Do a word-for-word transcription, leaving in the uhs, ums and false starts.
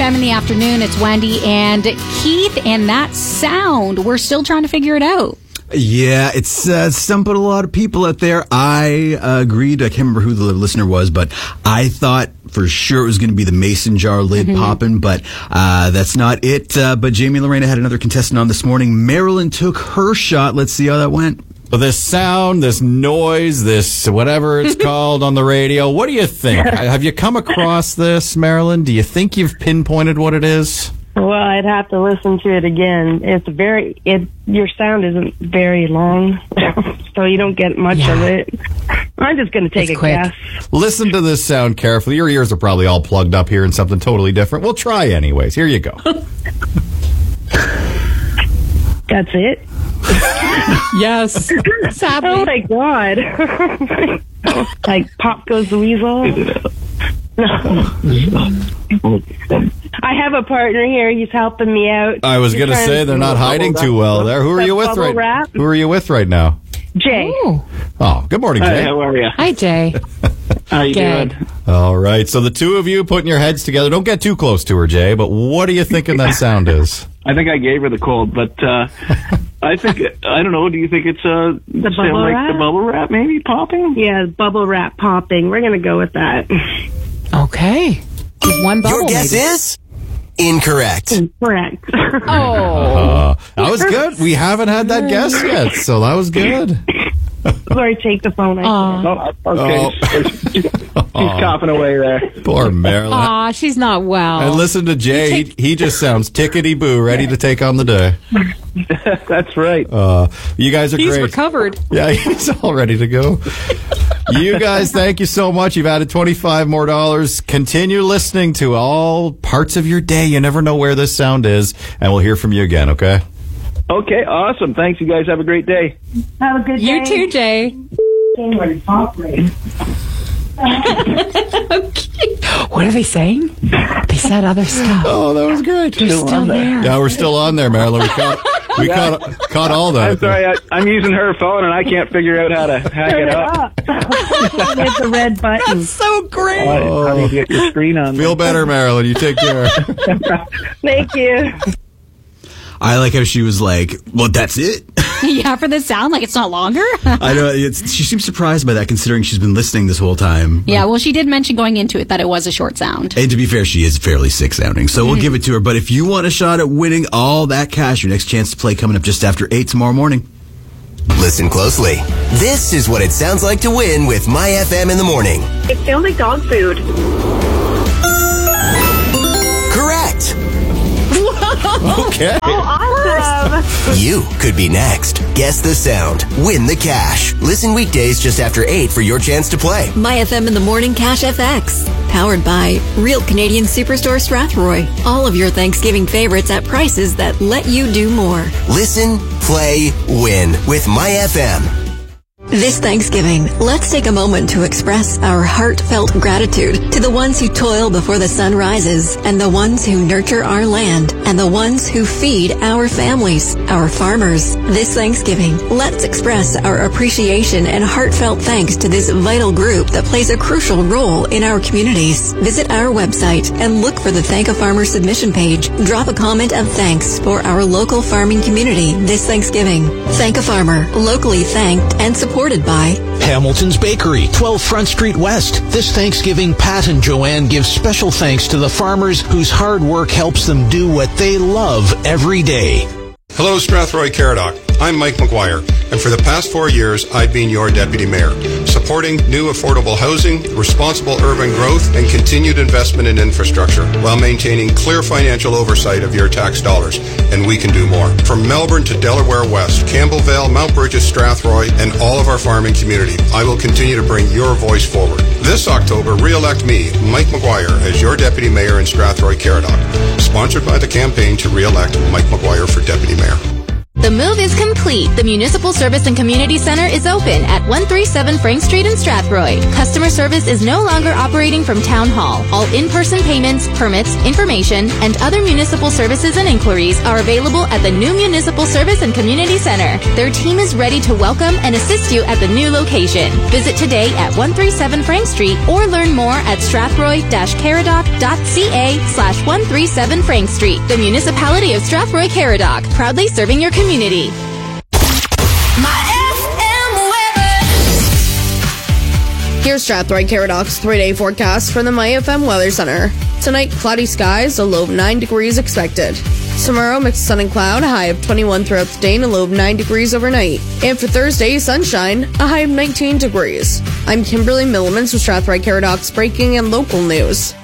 M in the afternoon. It's Wendy and Keith, and that sound, we're still trying to figure it out. Yeah, it's uh, stumped a lot of people out there. I uh, agreed. I can't remember who the listener was, but I thought for sure it was going to be the mason jar lid mm-hmm. popping, but uh, that's not it. Uh, but Jamie and Lorena had another contestant on this morning. Marilyn took her shot. Let's see how that went. Well, this sound, this noise, this whatever it's called on the radio, what do you think? Have you come across this, Marilyn? Do you think you've pinpointed what it is? Well, I'd have to listen to it again. It's very, it, your sound isn't very long, so you don't get much yeah. of it. I'm just going to take it's a quick. guess. Listen to this sound carefully. Your ears are probably all plugged up here in something totally different. We'll try anyways. Here you go. That's it? Yes. Sadly. Oh, my God. Like, Pop Goes the Weasel? I have a partner here. He's helping me out. I was going to say they're not hiding too well there. Who are you with right now? Who are you with right now? Jay. Oh, oh good morning, Jay. Hi, how are you? Hi, Jay. How you Good. doing? All right. So the two of you putting your heads together. Don't get too close to her, Jay. But what are you thinking that sound is? I think I gave her the cold, but uh, I think I don't know. Do you think it's uh, the bubble like wrap? the bubble wrap maybe popping? Yeah, bubble wrap popping. We're gonna go with that. Okay. Just one bubble. Your guess maybe. is incorrect. Correct. Oh, uh, that was good. We haven't had that guess yet, so that was good. Sorry, take the phone. I oh, okay. Oh. She's coughing away there. Poor Marilyn. Aw, she's not well. And listen to Jay. He, he just sounds tickety-boo, ready to take on the day. That's right. Uh, you guys are he's great. He's recovered. Yeah, he's all ready to go. You guys, thank you so much. You've added twenty-five more dollars. Continue listening to all parts of your day. You never know where this sound is, and we'll hear from you again, okay? Okay, awesome. Thanks, you guys. Have a great day. Have a good day. You too, Jay. Okay. What are they saying? They said other stuff. Oh, that was great. They're still, still there. Yeah, we're still on there, Marilyn. We caught, we yeah. caught, caught all that. I'm sorry. I, I'm using her phone, and I can't figure out how to hack it up. Hit the red button. That's so great. Oh, how do you get your screen on? Feel better, Marilyn. You take care. Thank you. I like how she was like, well, that's it. Yeah, for the sound, like it's not longer. I know. It's, she seems surprised by that, considering she's been listening this whole time. Yeah, well, she did mention going into it that it was a short sound. And to be fair, she is fairly sick sounding, so mm-hmm. we'll give it to her. But if you want a shot at winning all that cash, your next chance to play coming up just after eight tomorrow morning. Listen closely. This is what it sounds like to win with My F M in the morning. It sounds like dog food. Correct. Okay. Oh, awesome. You could be next. Guess the sound. Win the cash. Listen weekdays just after eight for your chance to play. My F M in the Morning Cash F X. Powered by Real Canadian Superstore Strathroy. All of your Thanksgiving favorites at prices that let you do more. Listen, play, win with My F M. This Thanksgiving, let's take a moment to express our heartfelt gratitude to the ones who toil before the sun rises, and the ones who nurture our land, and the ones who feed our families, our farmers. This Thanksgiving, let's express our appreciation and heartfelt thanks to this vital group that plays a crucial role in our communities. Visit our website and look for the Thank a Farmer submission page. Drop a comment of thanks for our local farming community this Thanksgiving. Thank a Farmer, locally thanked and supported. Supported by Hamilton's Bakery, twelve Front Street West. This Thanksgiving, Pat and Joanne give special thanks to the farmers whose hard work helps them do what they love every day. Hello, Strathroy Caradoc. I'm Mike McGuire, and for the past four years, I've been your deputy mayor, supporting new affordable housing, responsible urban growth, and continued investment in infrastructure, while maintaining clear financial oversight of your tax dollars. And we can do more. From Melbourne to Delaware West, Campbellvale, Mount Bridges, Strathroy, and all of our farming community, I will continue to bring your voice forward. This October, re-elect me, Mike McGuire, as your deputy mayor in Strathroy Caradoc, sponsored by the campaign to re-elect Mike McGuire for deputy mayor. The move is complete. The Municipal Service and Community Center is open at one thirty-seven Frank Street in Strathroy. Customer service is no longer operating from Town Hall. All in-person payments, permits, information, and other municipal services and inquiries are available at the new Municipal Service and Community Center. Their team is ready to welcome and assist you at the new location. Visit today at one thirty-seven Frank Street or learn more at strathroy-caradoc.ca slash one thirty-seven Frank Street. The Municipality of Strathroy-Caradoc, proudly serving your community. Here's Strathroy Caradoc's three-day forecast from the My F M Weather Center. Tonight, cloudy skies, a low of nine degrees expected. Tomorrow, mixed sun and cloud, a high of twenty-one throughout the day and a low of nine degrees overnight. And for Thursday, sunshine, a high of nineteen degrees. I'm Kimberly Millimans with Strathroy Caradoc's breaking and local news.